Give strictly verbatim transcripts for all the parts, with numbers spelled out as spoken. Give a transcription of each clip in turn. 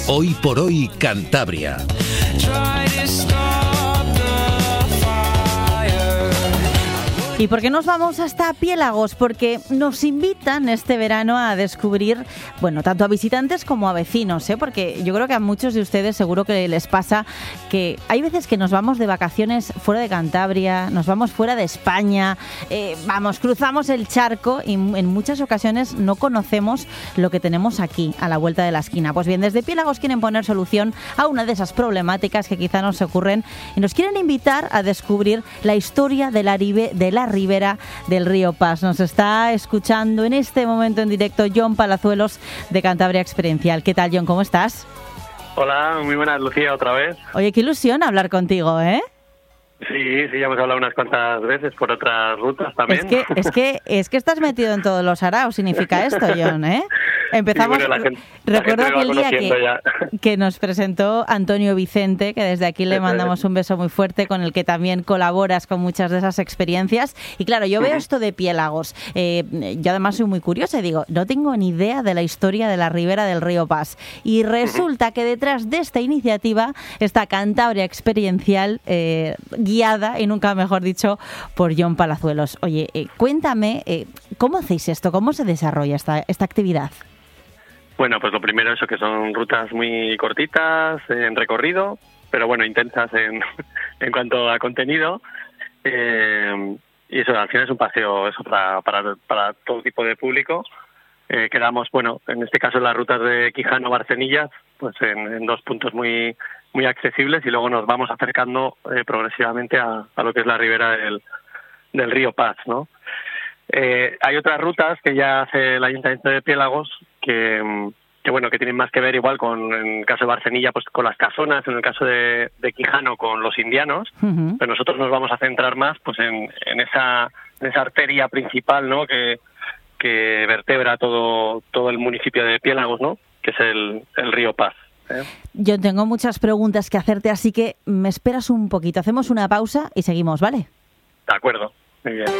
Hoy por hoy Cantabria. ¿Y por qué nos vamos hasta Piélagos? Porque nos invitan este verano a descubrir, bueno, tanto a visitantes como a vecinos, ¿eh? Porque yo creo que a muchos de ustedes seguro que les pasa que hay veces que nos vamos de vacaciones fuera de Cantabria, nos vamos fuera de España, eh, vamos, cruzamos el charco y en muchas ocasiones no conocemos lo que tenemos aquí, a la vuelta de la esquina. Pues bien, desde Piélagos quieren poner solución a una de esas problemáticas que quizá nos ocurren y nos quieren invitar a descubrir la historia de la, ribe, de la ribera del río Pas. Nos está escuchando en este momento en directo Jon Palazuelos de Cantabria Experiencial. ¿Qué tal, Jon? ¿Cómo estás? Hola, muy buenas, Lucía, otra vez. Oye, qué ilusión hablar contigo, ¿eh? Sí, sí, ya hemos hablado unas cuantas veces por otras rutas también. Es que, es que, es que estás metido en todos los araos, significa esto, Jon, ¿eh? Empezamos, sí, bueno, gente, recuerdo aquel día que, que nos presentó Antonio Vicente, que desde aquí le mandamos un beso muy fuerte, con el que también colaboras con muchas de esas experiencias. Y claro, yo veo esto de Piélagos, eh, yo además soy muy curiosa y digo, no tengo ni idea de la historia de la ribera del río Pas. Y resulta que detrás de esta iniciativa está Cantabria Experiencial, eh, guiada, y nunca mejor dicho, por Jon Palazuelos. Oye, eh, cuéntame, eh, ¿cómo hacéis esto? ¿Cómo se desarrolla esta, esta actividad? Bueno, pues lo primero eso, que son rutas muy cortitas en recorrido, pero bueno, intensas en, en cuanto a contenido. Eh, y eso, al final es un paseo eso para, para, para todo tipo de público. Eh, quedamos, bueno, en este caso en las rutas de Quijano-Barcenillas, pues en, en dos puntos muy muy accesibles, y luego nos vamos acercando eh, progresivamente a, a lo que es la ribera del, del río Pas, ¿no? Eh, hay otras rutas que ya hace el Ayuntamiento de Piélagos que, que bueno, que tienen más que ver igual con, en el caso de Barcenilla, pues con las casonas, en el caso de, de Quijano con los indianos, uh-huh. Pero nosotros nos vamos a centrar más pues en, en esa en esa arteria principal, ¿no? que que vertebra todo todo el municipio de Piélagos, ¿no? Que es el, el río Pas. ¿eh? Yo tengo muchas preguntas que hacerte, así que me esperas un poquito. Hacemos una pausa y seguimos, ¿vale? De acuerdo, muy bien.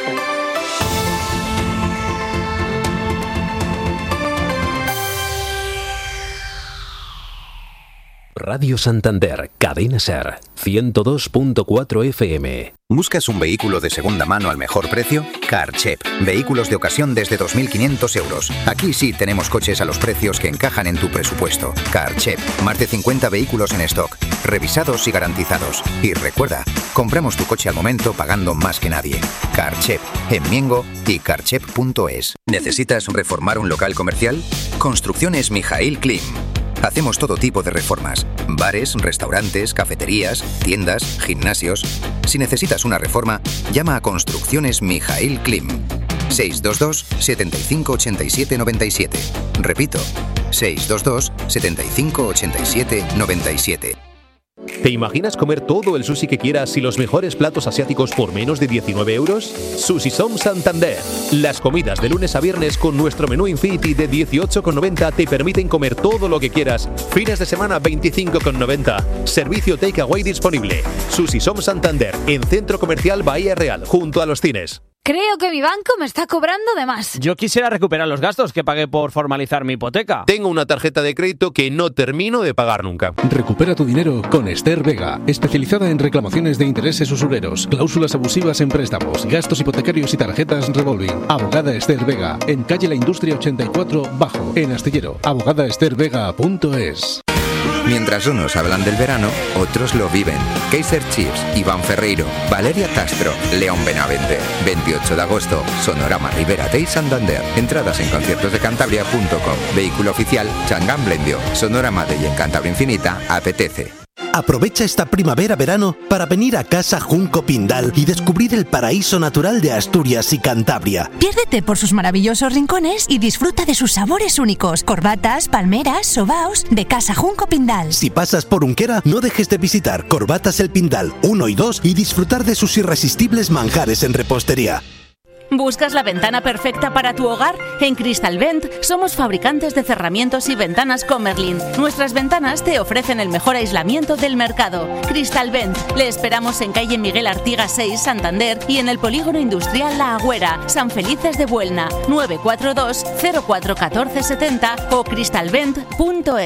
Radio Santander, Cadena Ser, ciento dos punto cuatro F M. ¿Buscas un vehículo de segunda mano al mejor precio? Carchep. Vehículos de ocasión desde dos mil quinientos euros. Aquí sí tenemos coches a los precios que encajan en tu presupuesto. Carchep. Más de cincuenta vehículos en stock, revisados y garantizados. Y recuerda, compramos tu coche al momento pagando más que nadie. Carchep. En Miengo y carchep punto es. ¿Necesitas reformar un local comercial? Construcciones Mijail Klim. Hacemos todo tipo de reformas: bares, restaurantes, cafeterías, tiendas, gimnasios. Si necesitas una reforma, llama a Construcciones Mijail Klim. seis dos dos, siete cinco ocho siete nueve siete. Repito, seis dos dos, siete cinco ocho siete nueve siete. ¿Te imaginas comer todo el sushi que quieras y los mejores platos asiáticos por menos de diecinueve euros? Sushi Som Santander. Las comidas de lunes a viernes con nuestro menú Infinity de dieciocho con noventa te permiten comer todo lo que quieras. Fines de semana veinticinco con noventa. Servicio takeaway disponible. Sushi Som Santander, en Centro Comercial Bahía Real, junto a los cines. Creo que mi banco me está cobrando de más. Yo quisiera recuperar los gastos que pagué por formalizar mi hipoteca. Tengo una tarjeta de crédito que no termino de pagar nunca. Recupera tu dinero con Esther Vega, especializada en reclamaciones de intereses usureros, cláusulas abusivas en préstamos, gastos hipotecarios y tarjetas revolving. Abogada Esther Vega, en calle La Industria ochenta y cuatro Bajo, en Astillero. abogada ester vega punto es. Mientras unos hablan del verano, otros lo viven. Kaiser Chiefs, Iván Ferreiro, Valeria Castro, León Benavente. veintiocho de agosto, Sonorama Ribera Day Santander. Entradas en conciertos de cantabria punto com. Vehículo oficial, Changán Blendio. Sonorama Day en Cantabria Infinita, apetece. Aprovecha esta primavera-verano para venir a Casa Junco Pindal y descubrir el paraíso natural de Asturias y Cantabria. Piérdete por sus maravillosos rincones y disfruta de sus sabores únicos. Corbatas, palmeras, sobaos, de Casa Junco Pindal. Si pasas por Unquera, no dejes de visitar Corbatas El Pindal uno y dos y disfrutar de sus irresistibles manjares en repostería. ¿Buscas la ventana perfecta para tu hogar? En Cristalvent somos fabricantes de cerramientos y ventanas Comerlin. Nuestras ventanas te ofrecen el mejor aislamiento del mercado. Cristalvent. Le esperamos en calle Miguel Artigas seis, Santander, y en el polígono industrial La Agüera, San Felices de Buelna. nueve cuatro dos, cero cuatro uno cuatro siete cero o cristalvent punto es.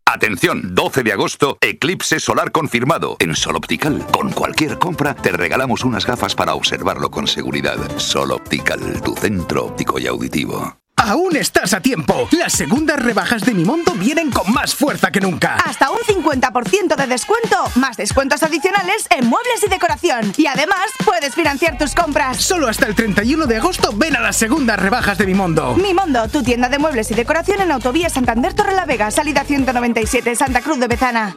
Atención, doce de agosto, eclipse solar confirmado. En Sol Optical, con cualquier compra, te regalamos unas gafas para observarlo con seguridad. Sol Optical, tu centro óptico y auditivo. ¡Aún estás a tiempo! Las segundas rebajas de Mimondo vienen con más fuerza que nunca. Hasta un cincuenta por ciento de descuento, más descuentos adicionales en muebles y decoración. Y además, puedes financiar tus compras. Solo hasta el treinta y uno de agosto ven a las segundas rebajas de Mimondo. Mimondo, tu tienda de muebles y decoración en Autovía Santander Torrelavega, salida ciento noventa y siete, Santa Cruz de Bezana.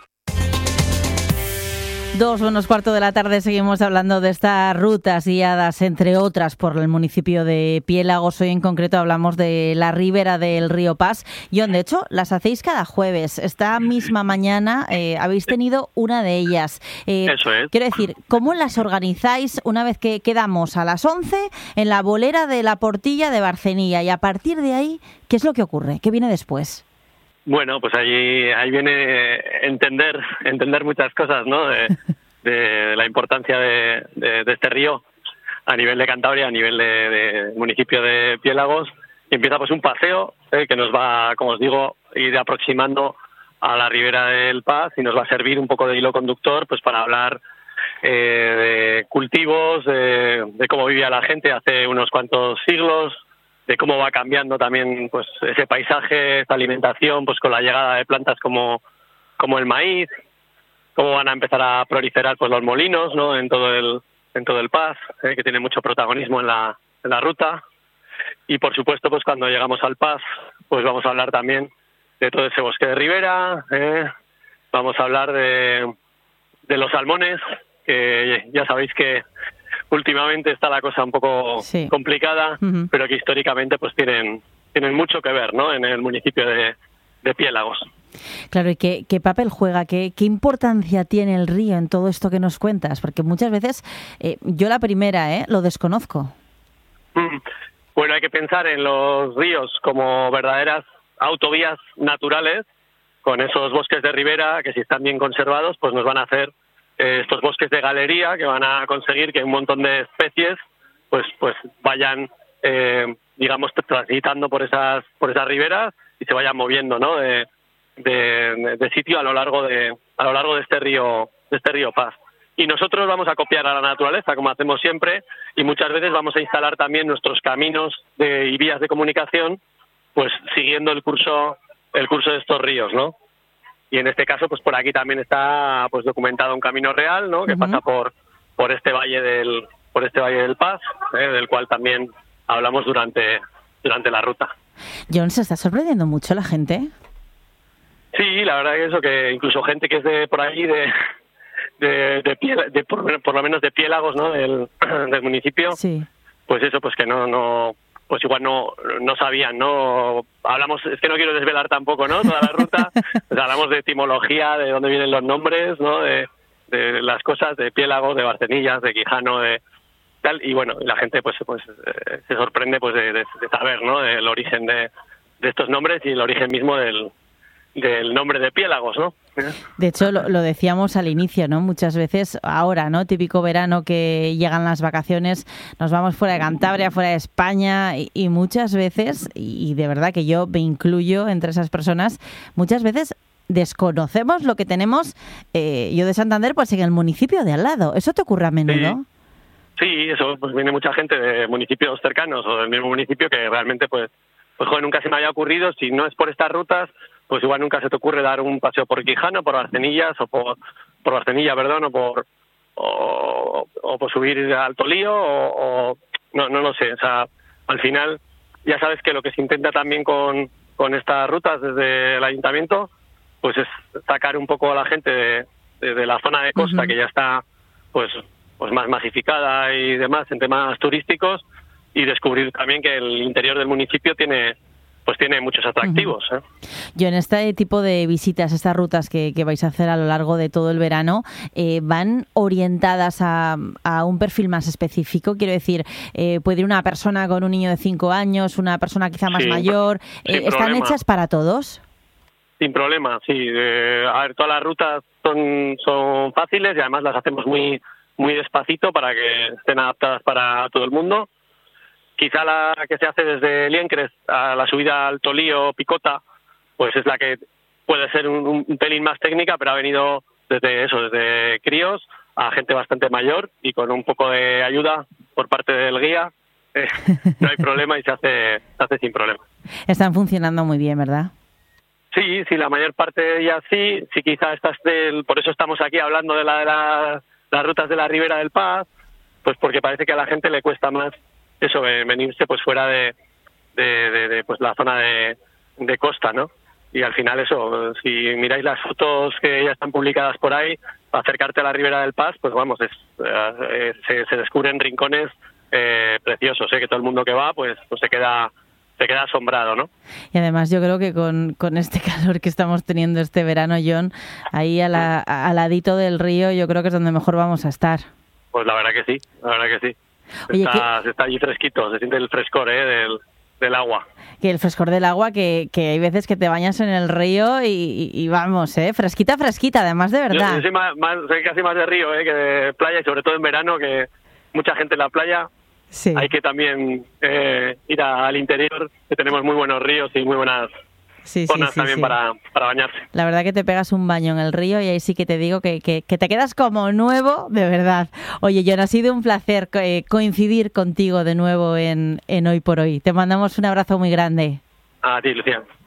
Dos menos cuarto de la tarde, seguimos hablando de estas rutas guiadas, entre otras, por el municipio de Piélagos. Hoy en concreto hablamos de la ribera del río Pas. John, de hecho, las hacéis cada jueves. Esta misma mañana eh, habéis tenido una de ellas. Eh, Eso es. Quiero decir, ¿cómo las organizáis una vez que quedamos a las once en la bolera de la Portilla de Barcenilla? Y a partir de ahí, ¿qué es lo que ocurre? ¿Qué viene después? Bueno, pues ahí, ahí viene entender entender muchas cosas, ¿no? De, de la importancia de, de, de este río a nivel de Cantabria, a nivel de, de municipio de Piélagos. Y empieza pues un paseo eh, que nos va, como os digo, ir aproximando a la ribera del Pas y nos va a servir un poco de hilo conductor pues para hablar eh, de cultivos, de, de cómo vivía la gente hace unos cuantos siglos, de cómo va cambiando también pues ese paisaje, esta alimentación, pues con la llegada de plantas como, como el maíz, cómo van a empezar a proliferar pues los molinos, ¿no? en todo el en todo el Pas, eh, que tiene mucho protagonismo en la en la ruta. Y por supuesto, pues cuando llegamos al Pas, pues vamos a hablar también de todo ese bosque de ribera, eh, vamos a hablar de de los salmones, que ya sabéis que últimamente está la cosa un poco sí. complicada, uh-huh. pero que históricamente pues tienen tienen mucho que ver, ¿no? En el municipio de, de Piélagos. Claro, ¿y qué, qué papel juega? ¿Qué, ¿Qué importancia tiene el río en todo esto que nos cuentas? Porque muchas veces, eh, yo la primera, ¿eh? lo desconozco. Bueno, hay que pensar en los ríos como verdaderas autovías naturales, con esos bosques de ribera que si están bien conservados, pues nos van a hacer estos bosques de galería que van a conseguir que un montón de especies pues pues vayan eh, digamos transitando por esas por esas riberas y se vayan moviendo, ¿no? de, de, de sitio a lo largo de a lo largo de este río de este río Pas. Y nosotros vamos a copiar a la naturaleza como hacemos siempre y muchas veces vamos a instalar también nuestros caminos de, y vías de comunicación pues siguiendo el curso el curso de estos ríos, ¿no? Y en este caso, pues por aquí también está pues documentado un camino real, ¿no? Que uh-huh. pasa por por este valle del por este valle del Pas, ¿eh? del cual también hablamos durante durante la ruta. John, ¿se está sorprendiendo mucho la gente? Sí, la verdad que eso, que incluso gente que es de por ahí de de, de, pie, de por, por lo menos de Piélagos, ¿no? Del, del municipio. Sí. Pues eso, pues que no no pues igual no no sabían, ¿no? Hablamos, es que no quiero desvelar tampoco, ¿no? Toda la ruta, pues hablamos de etimología, de dónde vienen los nombres, ¿no? De, de las cosas, de Piélagos, de Barcenillas, de Quijano, de tal, y bueno, la gente pues pues eh, se sorprende pues de, de, de saber, ¿no? Del origen de, de estos nombres y el origen mismo del del nombre de Piélagos, ¿no? De hecho, lo, lo decíamos al inicio, ¿no? Muchas veces ahora, ¿no? Típico verano que llegan las vacaciones, nos vamos fuera de Cantabria, fuera de España y, y muchas veces, y de verdad que yo me incluyo entre esas personas, muchas veces desconocemos lo que tenemos, eh, yo de Santander, pues en el municipio de al lado. ¿Eso te ocurre a menudo? Sí, sí, eso, pues viene mucha gente de municipios cercanos o del mismo municipio que realmente, pues, pues joder, nunca se me había ocurrido, si no es por estas rutas, pues igual nunca se te ocurre dar un paseo por Quijano, por Barcenillas, o por, por Barcenilla, perdón, o por o, o por subir al Tolío, o, o no, no lo sé, o sea, al final ya sabes que lo que se intenta también con, con estas rutas desde el ayuntamiento, pues es sacar un poco a la gente de, de, de la zona de costa, uh-huh. que ya está pues pues más masificada y demás en temas turísticos, y descubrir también que el interior del municipio tiene pues tiene muchos atractivos. ¿eh? Yo en este tipo de visitas, estas rutas que, que vais a hacer a lo largo de todo el verano, eh, ¿van orientadas a, a un perfil más específico? Quiero decir, eh, ¿puede ir una persona con un niño de cinco años, una persona quizá más sí, mayor? Eh, ¿Están problema. hechas para todos? Sin problema, sí. Eh, a ver, todas las rutas son, son fáciles y además las hacemos muy, muy despacito para que estén adaptadas para todo el mundo. Quizá la que se hace desde Liencres a la subida al Tolío, Picota, pues es la que puede ser un, un pelín más técnica, pero ha venido desde eso, desde críos a gente bastante mayor y con un poco de ayuda por parte del guía eh, no hay problema y se hace, se hace sin problema. Están funcionando muy bien, ¿verdad? Sí, sí, la mayor parte de ellas sí, sí quizá estas del, por eso estamos aquí hablando de, la, de la, las rutas de la Ribera del Paz, pues porque parece que a la gente le cuesta más eso, venirse pues fuera de, de, de, de pues la zona de, de costa, ¿no? Y al final eso, si miráis las fotos que ya están publicadas por ahí, acercarte a la Ribera del Paz, pues vamos, es, eh, se, se descubren rincones eh, preciosos, ¿eh? Que todo el mundo que va pues, pues se queda se queda asombrado, ¿no? Y además yo creo que con, con este calor que estamos teniendo este verano, John, ahí a la, a, al ladito del río yo creo que es donde mejor vamos a estar. Pues la verdad que sí, la verdad que sí. Oye, está, ¿qué? Se está allí fresquito, se siente el frescor ¿eh? del, del agua. Que el frescor del agua, que, que hay veces que te bañas en el río y, y, y vamos, ¿eh? Fresquita, fresquita, además de verdad. Yo, yo soy, más, más, soy casi más de río ¿eh? que de playa, y sobre todo en verano, que mucha gente en la playa. Sí. Hay que también eh, ir a, al interior, que tenemos muy buenos ríos y muy buenas sí, zonas sí, sí, también sí. Para, para bañarse. La verdad que te pegas un baño en el río y ahí sí que te digo que, que, que te quedas como nuevo, de verdad. Oye, John, ha sido un placer eh, coincidir contigo de nuevo en, en Hoy por Hoy. Te mandamos un abrazo muy grande. A ti, Lucía.